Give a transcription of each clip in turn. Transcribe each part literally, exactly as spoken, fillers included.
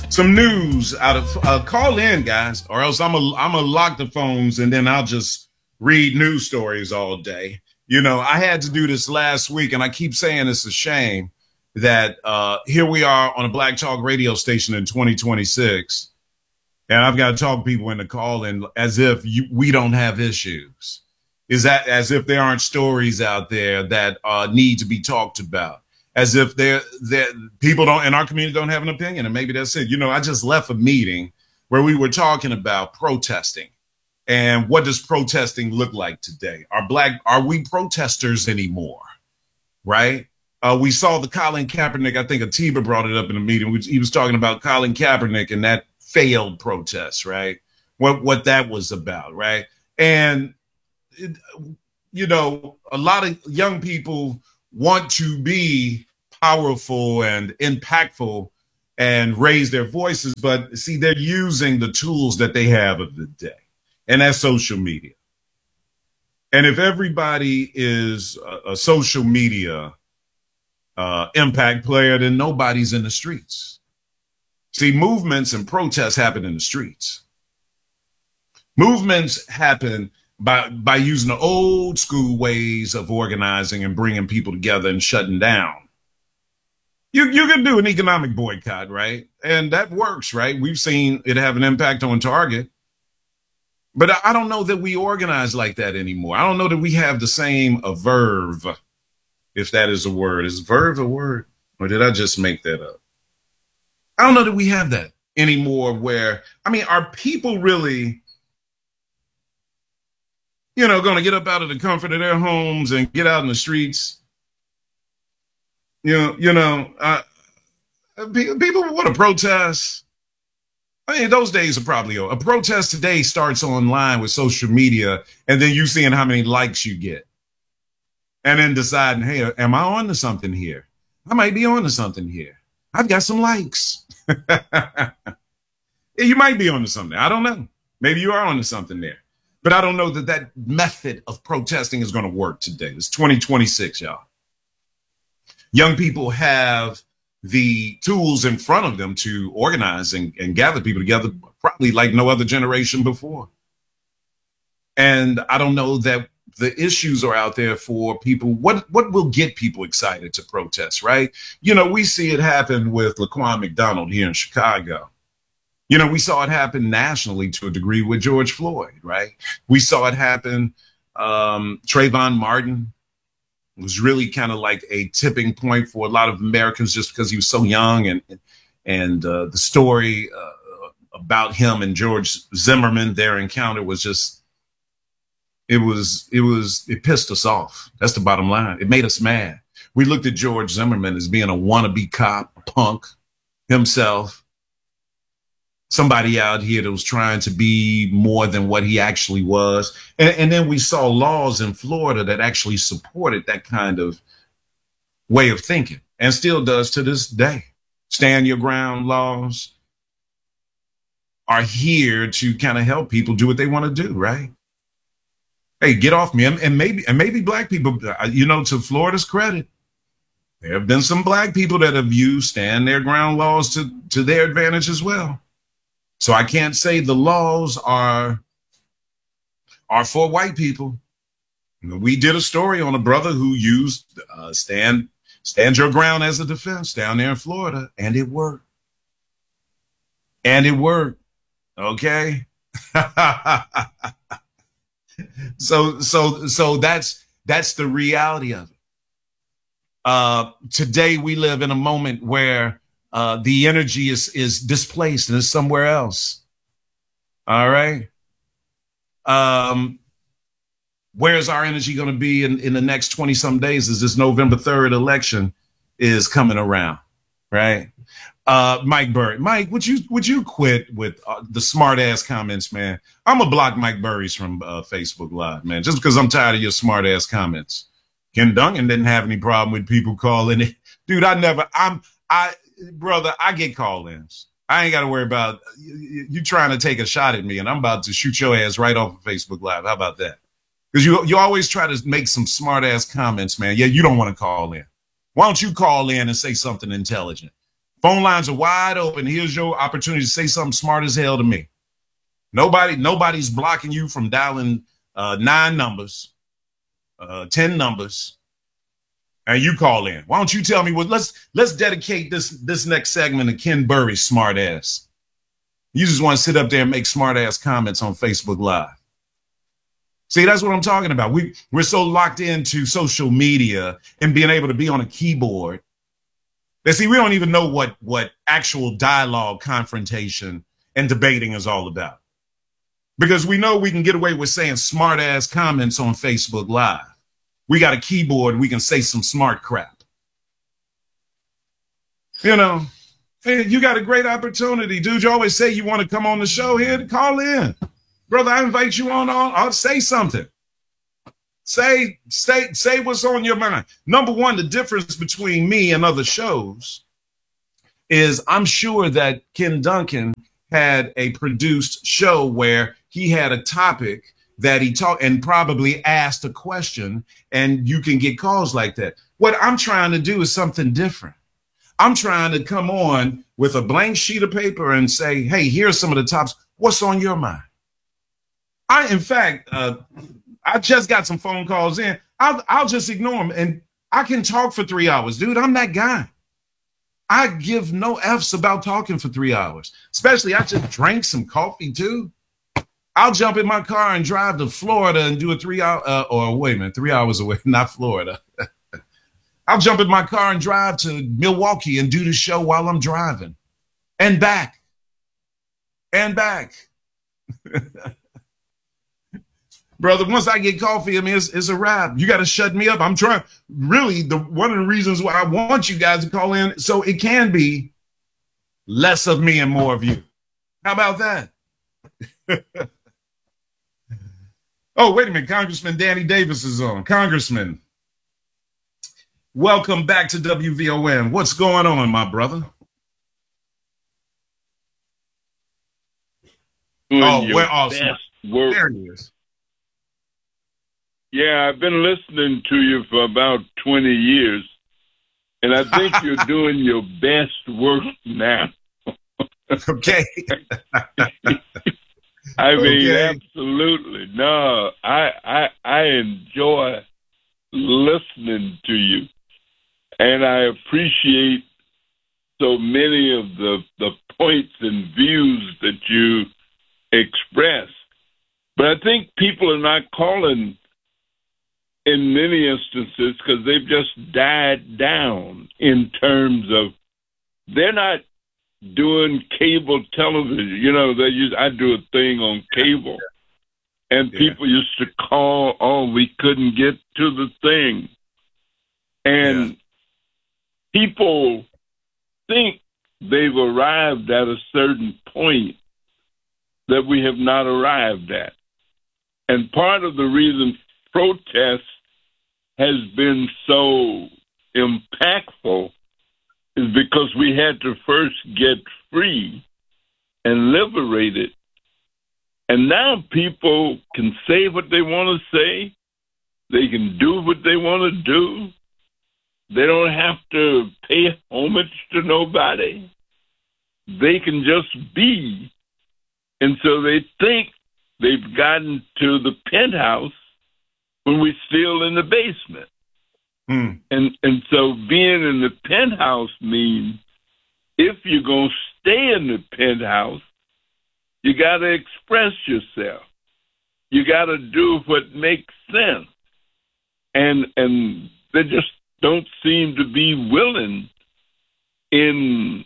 Some news out of uh, call in, guys, or else I'm a I'm gonna lock the phones and then I'll just read news stories all day. You know, I had to do this last week, and I keep saying it's a shame that uh, here we are on a Black Talk radio station in twenty twenty-six, and I've got to talk people into call in as if you, we don't have issues. Is that as if there aren't stories out there that uh, need to be talked about? As if they're, they're, people don't in our community don't have an opinion, and maybe that's it. You know, I just left a meeting where we were talking about protesting, and what does protesting look like today? Are black are we protesters anymore? Right? Uh, we saw the Colin Kaepernick. I think Atiba brought it up in a meeting. He was talking about Colin Kaepernick and that failed protest. Right? What what that was about. Right? And it, you know, a lot of young people want to be powerful and impactful and raise their voices, but see, they're using the tools that they have of the day, and that's social media. And if everybody is a, a social media uh, impact player, then nobody's in the streets. See, movements and protests happen in the streets. Movements happen by by using the old school ways of organizing and bringing people together and shutting down. You you can do an economic boycott, right? And that works, right? We've seen it have an impact on Target. But I don't know that we organize like that anymore. I don't know that we have the same uh, verve, if that is a word. Is verve a word? Or did I just make that up? I don't know that we have that anymore where, I mean, are people really, you know, going to get up out of the comfort of their homes and get out in the streets? You know, you know, uh, people want to protest. I mean, those days are probably over. A protest today starts online with social media, and then you seeing how many likes you get. And then deciding, hey, am I on to something here? I might be on to something here. I've got some likes. You might be on to something. I don't know. Maybe you are on to something there. But I don't know that that method of protesting is going to work today. It's twenty twenty-six, y'all. Young people have the tools in front of them to organize and, and gather people together, probably like no other generation before. And I don't know that the issues are out there for people. What what will get people excited to protest, right? You know, we see it happen with Laquan McDonald here in Chicago. You know, we saw it happen nationally to a degree with George Floyd, right? We saw it happen. Um, Trayvon Martin was really kind of like a tipping point for a lot of Americans just because he was so young. And and uh, the story uh, about him and George Zimmerman, their encounter was just, it was, it was, it pissed us off. That's the bottom line. It made us mad. We looked at George Zimmerman as being a wannabe cop, a punk himself. Somebody out here that was trying to be more than what he actually was. And, and then we saw laws in Florida that actually supported that kind of way of thinking and still does to this day. Stand your ground laws are here to kind of help people do what they want to do, right? Hey, get off me. And, and maybe and maybe black people, you know, to Florida's credit, there have been some black people that have used stand their ground laws to, to their advantage as well. So I can't say the laws are, are for white people. We did a story on a brother who used uh, stand, stand your ground as a defense down there in Florida, and it worked. And it worked. Okay. so, so, so that's, that's the reality of it. Uh, today we live in a moment where Uh, the energy is is displaced and is somewhere else. All right. Um, where's our energy going to be in, in the next twenty some days as this November third election is coming around? Right. Uh, Mike Burry. Mike, would you would you quit with uh, the smart ass comments, man? I'm going to block Mike Burry's from uh, Facebook Live, man, just because I'm tired of your smart ass comments. Ken Duncan didn't have any problem with people calling it. Dude, I never I'm I. Brother, I get call-ins. I ain't got to worry about you, you trying to take a shot at me, and I'm about to shoot your ass right off of Facebook Live. How about that? Because you you always try to make some smart-ass comments, man. Yeah, you don't want to call in. Why don't you call in and say something intelligent? Phone lines are wide open. Here's your opportunity to say something smart as hell to me. Nobody, nobody's blocking you from dialing uh, nine numbers, uh, ten numbers, and you call in. Why don't you tell me what? Let's let's dedicate this this next segment to Ken Burry's smart ass. You just want to sit up there and make smart ass comments on Facebook Live. See, that's what I'm talking about. We we're so locked into social media and being able to be on a keyboard. That see, we don't even know what what actual dialogue, confrontation, and debating is all about. Because we know we can get away with saying smart ass comments on Facebook Live. We got a keyboard and we can say some smart crap. You know, hey, you got a great opportunity, dude. You always say you want to come on the show here. Call in. Brother, I invite you on. on I'll say something. Say, say, say what's on your mind. Number one, the difference between me and other shows is I'm sure that Ken Duncan had a produced show where he had a topic that he talked and probably asked a question, and you can get calls like that. What I'm trying to do is something different. I'm trying to come on with a blank sheet of paper and say, hey, here's some of the tops. What's on your mind? I, in fact, uh, I just got some phone calls in. I'll, I'll just ignore them, and I can talk for three hours. Dude, I'm that guy. I give no F's about talking for three hours, especially I just drank some coffee too. I'll jump in my car and drive to Florida and do a three hour, uh, or wait a minute, three hours away, not Florida. I'll jump in my car and drive to Milwaukee and do the show while I'm driving and back and back. Brother, once I get coffee, I mean, it's, it's a wrap. You got to shut me up. I'm trying. Really, the one of the reasons why I want you guys to call in, so it can be less of me and more of you. How about that? Oh, wait a minute. Congressman Danny Davis is on. Congressman, welcome back to W V O N. What's going on, my brother? Doing oh, your we're awesome. Best work. There he is. Yeah, I've been listening to you for about twenty years, and I think you're doing your best work now. Okay. I mean, okay. absolutely. No, I, I I enjoy listening to you, and I appreciate so many of the, the points and views that you express. But I think people are not calling in many instances because they've just died down in terms of they're not doing cable television. You know, they use, I do a thing on cable, and yeah. people used to call, oh, we couldn't get to the thing. And yeah. people think they've arrived at a certain point that we have not arrived at. And part of the reason protest has been so impactful is because we had to first get free and liberated. And now people can say what they want to say. They can do what they want to do. They don't have to pay homage to nobody. They can just be. And so they think they've gotten to the penthouse when we're still in the basement. Mm. And and so being in the penthouse means if you're going to stay in the penthouse, you got to express yourself. You got to do what makes sense. And and they just don't seem to be willing in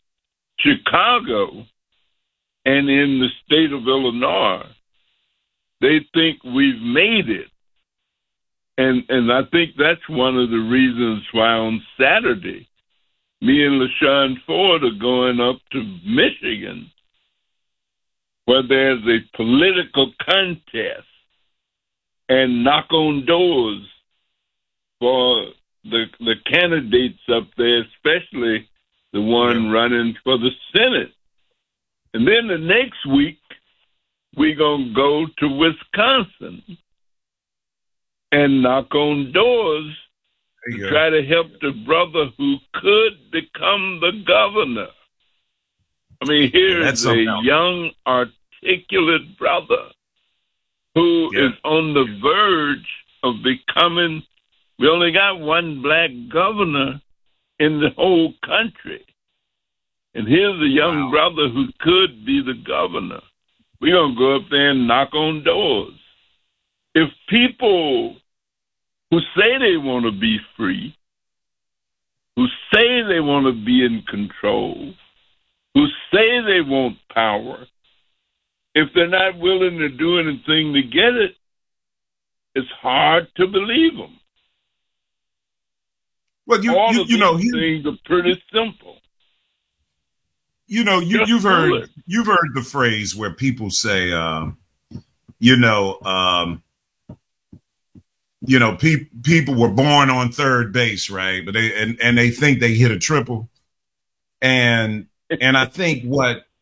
Chicago and in the state of Illinois. They think we've made it. And and I think that's one of the reasons why on Saturday, me and LaShawn Ford are going up to Michigan, where there's a political contest and knock on doors for the the candidates up there, especially the one yeah. running for the Senate. And then the next week, we're going to go to Wisconsin and knock on doors to go. Try to help the brother who could become the governor. I mean, here's a else. young, articulate brother who yeah. is on the verge of becoming. We only got one black governor in the whole country. And here's a young wow. brother who could be the governor. We're going to go up there and knock on doors. If people who say they want to be free, who say they want to be in control, who say they want power, if they're not willing to do anything to get it, it's hard to believe them. Well, you All you, of you know, these things are pretty simple. You know, you, you've heard it. you've heard the phrase where people say, uh, you know, um, you know, pe- people were born on third base, right? But they and, and they think they hit a triple, and and I think what